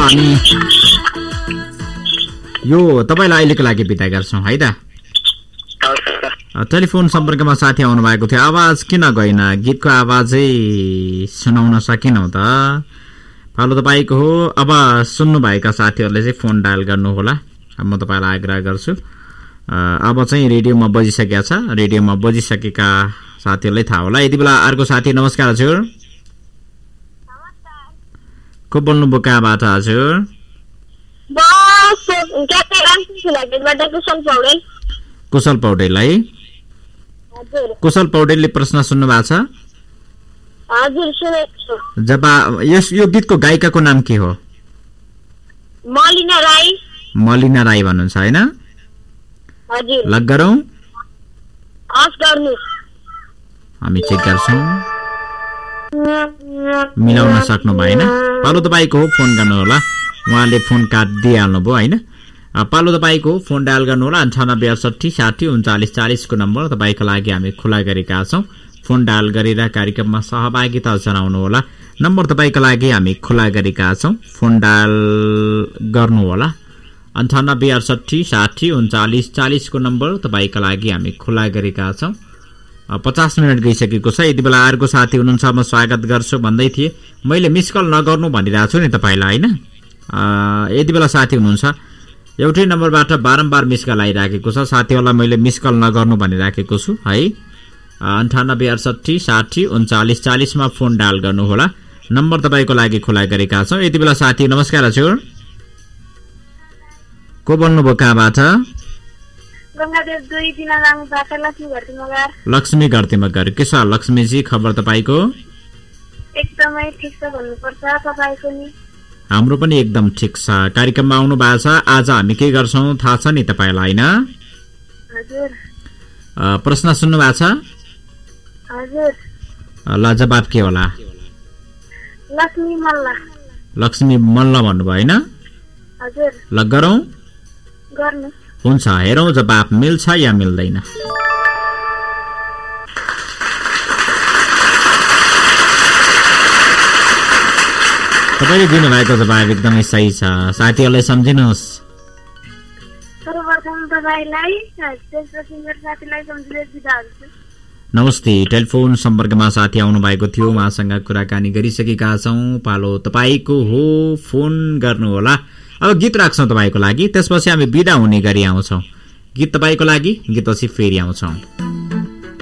हामी यो तपाईलाई अहिलेको लागि बिदा गर्छौं है त। टेलिफोन सम्पर्कमा साथी आउनु भएको थियो, आवाज किन गएन? गीतको आवाजै सुनाउन सकेनौ त। पालो तपाईको हो। अब सुन्नुभएका साथीहरूले चाहिँ फोन डायल गर्नु होला, म तपाईलाई आग्रह गर्छु। अब चाहिँ रेडियोमा बजिसकेको छ, रेडियोमा बजिसकेका साथीहरूलाई थाहा होला। यति बेला अर्को साथी, नमस्कार हजुर। को बोल्नुभयो, कहाँबाट हजुर? कुशल पौडेल है। कुशल पौडेलले प्रश्न सुन्नु भएको छ? हजुर सुनेको छु। जवाब यो गीतको गायिकाको नाम के हो? मलिना राई। मलिना राई भन्नुहुन्छ हैन? हजुर। लग गरौँ? हस् गर्नु। हामी चेक गर्छौं। मिलाउन सक्नु भएन। पालो तपाईको हो, फोन गर्नु होला। उहाँले फोन काटिदिइहाल्नु भयो हैन? पालो तपाईको फोन डायल गर्नु होला। 98 68 60 39 40 को नम्बर तपाईको लागि हामी खुला गरेका छौं। फोन डायल गरेर कार्यक्रममा सहभागिता जनाउनु होला। नम्बर तपाईको लागि हामी खुला गरेका छौं, फोन डायल गर्नु होला। 98 68 60 39 40 को नम्बर तपाईको लागि हामी खुला गरेका छौं। 50 मिनट गइसकेको छ। यति बेला अर्को साथी हुनुहुन्छ, म स्वागत गर्छु भन्दै थिए। मैले मिस कल नगर्नु भनिरहेको छु नि तपाईलाई हैन? यति बेला साथी हुनुहुन्छ, एउटै नम्बरबाट बारम्बार मिस कल आइराखेको छ। साथीहरूलाई मैले मिस कल नगर्नु भनिराखेको छु है। 98 68 60 39 40 मा फोन डायल गर्नु होला। नम्बर तपाईको लागि खुला गरेका छौं। यति बेला साथी, नमस्कार हजुर। को बोल्नुभयो, कहाँबाट? गंगादेव दुई दिना गाउँबाट लक्ष्मी घरती मगर। लक्ष्मी घरती मगर। के छ लक्ष्मीजी, खबर तपाईको? एकदमै ठीक छ भन्नुपर्छ, तपाईको नि? हाम्रो पनि एकदम ठीक छ। कार्यक्रममा आउनु भएको छ। आज हामी के गर्छौं थाहा छ नि तपाईलाई हैन? हजुर। प्रश्न सुन्नु भएको छ? हजुर। ल जवाब के होला? लक्ष्मी मल्ल। लक्ष्मी मल्ल भन्नुभयो हैन? हजुर। ल गरौँ? गर्नु। हुन्छ, हेरौँ जवाब मिल्छ या मिल्दैन। तपाईले दिनुभएको जवाब एकदमै सही छ। साथीहरूलाई सम्झिनुहोस्। सर्वप्रथम तपाईलाई, त्यसपछि मेरो साथीलाई सम्झिँदै बिदा हुन्छु। नमस्ते। टेलिफोन सम्पर्कमा साथी आउनु भएको थियो, उहाँसँग कुराकानी गरिसकेका छौं। पालो तपाईको हो, फोन गर्नु होला। अब गीत राख्छौं तपाईको लागि, त्यसपछि हामी बिदा हुने गरी आउँछौं। गीत तपाईको लागि, गीतपछि फेरि आउँछौं।